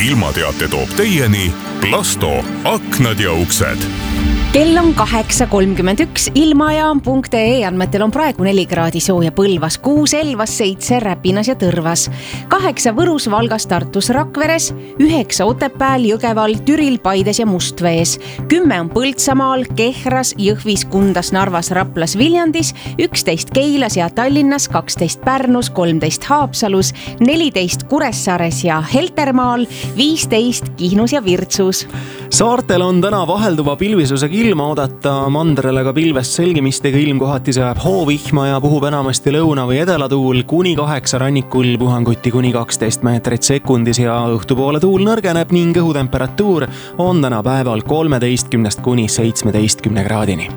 ilmateate toob teieni Plasto aknad ja uksed. Kell on 8.31, ilmajaam.ee andmetel on praegu 4 kraadi sooja Põlvas, 6 Elvas, 7 Räpinas ja Tõrvas, 8 Võrus, Valgas, Tartus, Rakveres, 9 Otepääl, Jõgeval, Türil, Paides ja Mustvees, 10 on Põltsamaal, Kehras, Jõhvis, Kundas, Narvas, Raplas, Viljandis, 11 Keilas ja Tallinnas, 12 Pärnus, 13 Haapsalus, 14 Kuressaares ja Heltermaal, 15 Kihnus ja Virtsus. Saartel on täna vahelduva pilvisusega ilma oodata, mandrele ka pilvest selgimistega ilm kohati sajab hoovihma ja puhub enamasti lõuna- või edelatuul, kuni 8 rannikul puhanguti kuni 12 meetrit sekundis ja õhtupoole tuul nõrgeneb ning õhutemperatuur on täna päeval 13 kuni 17 kraadini.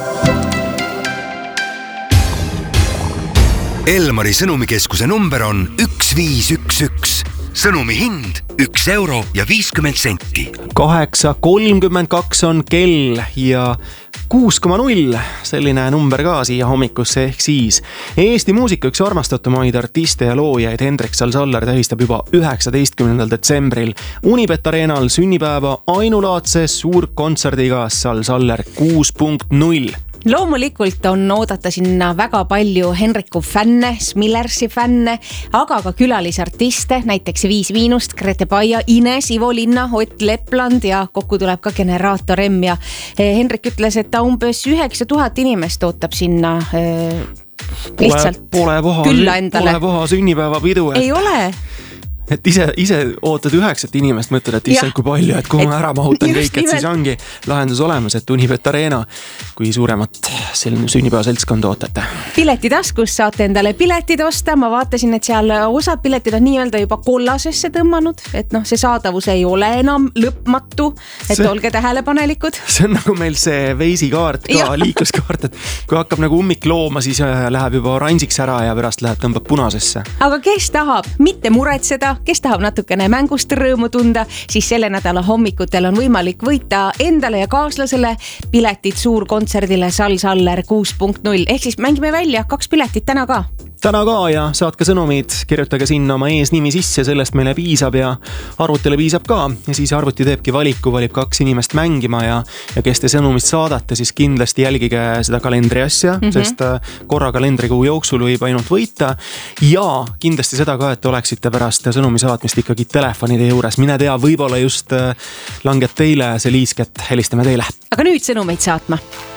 Elmari sõnumikeskuse number on 1511. Sõnumi hind 1 euro ja 50 senti. 8.32 on kell ja 6,0 selline number ka siia hommikusse ehk siis Eesti muusika üks armastatumaid artiste ja loojaid Hendrik Sal-Saller tähistab juba 19. detsembril Unibet Arenal sünnipäeva ainulaadse suurkontserdiga Sal-Saller 6.0. Loomulikult on oodata sinna väga palju Henriku fänne, Smillersi fänne, aga ka külalisartiste, näiteks Viis Miinust, Grete Paia, Ines, Ivo Linna, Ott Lepland ja kokku tuleb ka Generaator M ja Henrik ütles, et ta umbes 9000 inimest ootab sinna lihtsalt külla endale. Pole paha sünnipäevapidu. Ei ole. Et ise ootad 9 inimest, mõtled, et issand kui palju, et kuhu ma ära mahutan kõik, et siis ongi lahendus olemas, et Unibet Arena kui suuremat sünnipäeva seltskond ootate. Pileti taskus saate endale piletid osta, ma vaatasin, et seal osad piletid on nii-öelda juba kollasesse tõmmanud, et see saadavus ei ole enam lõpmatu, et olge tähelepanelikud. See on nagu meil see veisikaart ka, liikluskaart, et kui hakkab nagu ummik looma, siis läheb juba oranžiks ära ja pärast läheb tõmbab punasesse. Aga kes tahab mitte muretseda, kes tahab natukene mängust rõõmu tunda, siis selle nädala hommikutel on võimalik võita endale ja kaaslasele piletid suurkontserdile Sal-Saller 6.0. Ehk siis mängime välja 2 piletit täna ka. Täna ka ja saatke sõnumid, kirjutage sinna oma eesnimi sisse, sellest meile piisab ja arvutile piisab ka. Ja siis arvuti teebki valiku, valib 2 inimest mängima ja kes te sõnumist saadate, siis kindlasti jälgige seda kalendri asja, sest korra kalendrikuu jooksul võib ainult võita. Ja kindlasti seda ka, et oleksite pärast sõnumi saatmist ikkagi telefonide juures. Mine tea, võib-olla just langeb teile see liisk, et helistame teile. Aga nüüd sõnumeid saatma.